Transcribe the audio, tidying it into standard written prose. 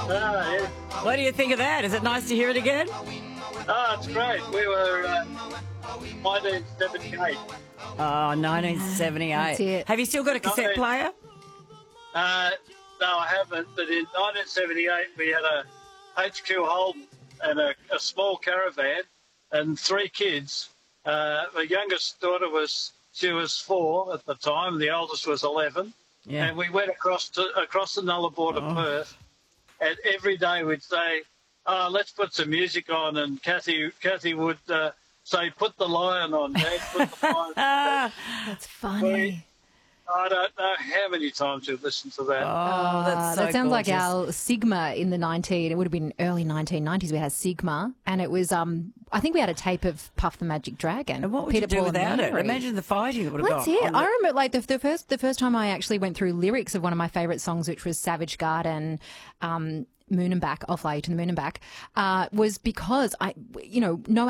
Yeah. What do you think of that? Is it nice to hear it again? Oh, it's great. We were 1978. Oh, 1978. That's it. Have you still got a cassette player? No, I haven't. But in 1978, we had a HQ Holden and a small caravan and 3 kids. The youngest daughter was 4 at the time. The oldest was 11. Yeah. And we went across the Nullarbor to Perth. And every day we'd say, "Oh, let's put some music on." And Kathy would say, "Put the Lion on, Dad. Put the Lion on." That's funny. I don't know how many times we've listened to that. Oh, that's so that sounds like gorgeous. our Sigma in the it would have been early 1990s. We had Sigma, and it was I think we had a tape of Puff the Magic Dragon. And what would Peter, you do Paul and without it? Mary. Imagine the fighting that would have That's gone it. on. I remember like the first time I actually went through lyrics of one of my favourite songs, which was Savage Garden, Moon and Back, Off Lay to the Moon and Back, was because no